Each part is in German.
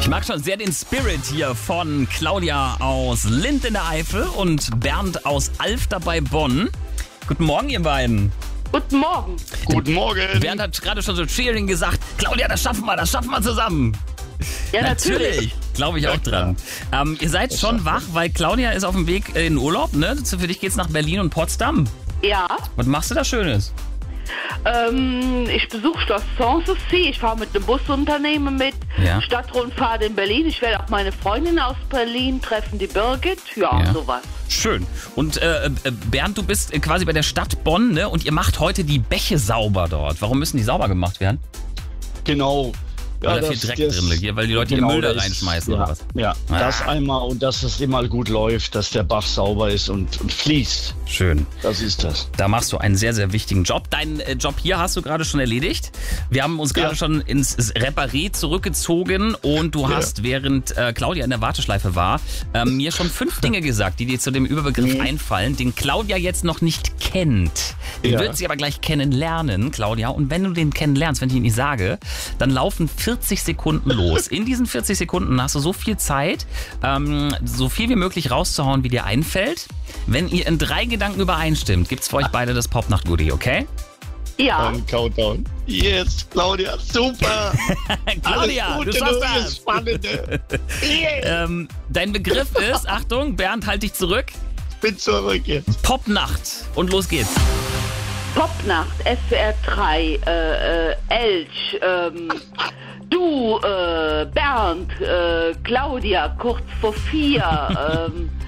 Ich mag schon sehr den Spirit hier von Claudia aus Lindt in der Eifel und Bernd aus Alfter bei Bonn. Guten Morgen, ihr beiden. Guten Morgen. Guten Morgen. Bernd hat gerade schon so cheering gesagt. Claudia, das schaffen wir zusammen. Ja, natürlich. Glaube ich auch dran. Ihr seid schon wach, weil Claudia ist auf dem Weg in Urlaub, ne? Für dich geht's nach Berlin und Potsdam. Ja, Was machst du da Schönes? ich besuche Schloss Sanssouci. Ich fahre mit einem Busunternehmen mit. Ja. Stadtrundfahrt in Berlin. Ich werde auch meine Freundin aus Berlin treffen, die Birgit. Ja, sowas. Schön. Und Bernd, du bist quasi bei der Stadt Bonn, ne? Und ihr macht heute die Bäche sauber dort. Warum müssen die sauber gemacht werden? Genau. Weil da viel Dreck drin liegt, hier, weil die Leute ihr Müll da reinschmeißen oder was? Ja, das einmal und dass es immer gut läuft, dass der Bach sauber ist und fließt. Schön. Das ist das. Da machst du einen sehr, sehr wichtigen Job. Deinen Job hier hast du gerade schon erledigt. Wir haben uns gerade schon ins Reparé zurückgezogen und du hast, während Claudia in der Warteschleife war, mir schon 5 Dinge gesagt, die dir zu dem Überbegriff einfallen, den Claudia jetzt noch nicht kennt. Den wird sie aber gleich kennenlernen, Claudia. Und wenn du den kennenlernst, wenn ich ihn nicht sage, dann laufen 40 Sekunden los. In diesen 40 Sekunden hast du so viel Zeit, so viel wie möglich rauszuhauen, wie dir einfällt. Wenn ihr in 3 Gedanken übereinstimmt, gibt's für euch beide das Popnacht-Goodie, okay? Ja. Ein Countdown. Yes, Claudia, super. Claudia, Alles Gute, du schaffst das. Spannende. Dein Begriff ist, Achtung, Bernd, halt dich zurück, Bin zurück jetzt. Popnacht. Und los geht's. Popnacht, SWR 3, Elch, du, Bernd, Claudia, kurz vor 4,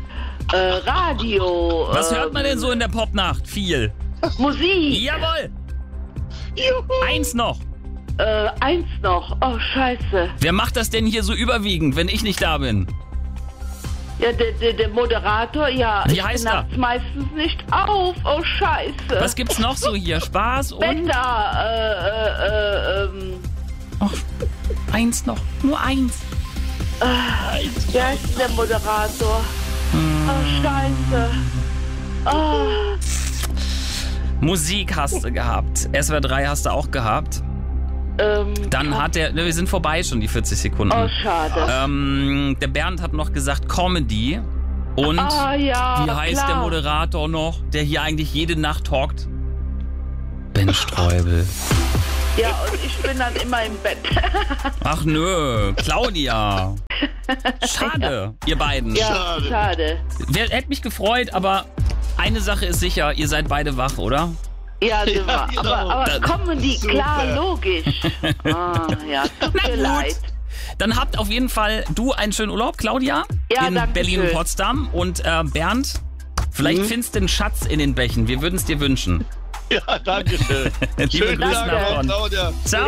Radio. Was hört man denn so in der Popnacht? Viel. Musik. Jawohl. Juhu. 1 noch. 1 noch. Oh, scheiße. Wer macht das denn hier so überwiegend, wenn ich nicht da bin? Ja, der Moderator, ja. Wie heißt ich bin er? nachts meistens nicht auf. Oh, scheiße. Was gibt's noch so hier? Spaß und... Bender, Ach, 1 noch. Nur 1. wer ist denn der Moderator? Oh, scheiße. Oh, Musik hast du gehabt. SWR 3 hast du auch gehabt. Dann hat wir sind vorbei schon, die 40 Sekunden. oh, schade. Der Bernd hat noch gesagt Comedy. Und Ja, wie heißt klar. der Moderator noch, der hier eigentlich jede Nacht talkt? Ben Streubel. Ja, und ich bin dann immer im Bett. Ach nö, Claudia. Schade, ihr beiden. Ja, schade. Hätte mich gefreut, aber eine Sache ist sicher, ihr seid beide wach, oder? Ja, sind wir. Ja, genau. Aber Comedy, klar, logisch. Ja, tut mir leid. Dann habt auf jeden Fall du einen schönen Urlaub, Claudia, Ja, in danke Berlin und schön. Potsdam. Und Bernd, vielleicht findest du einen Schatz in den Bächen. Wir würden es dir wünschen. Ja, danke schön. Liebe Schönen Grüße Dank, nach Bonn. Claudia. Ciao.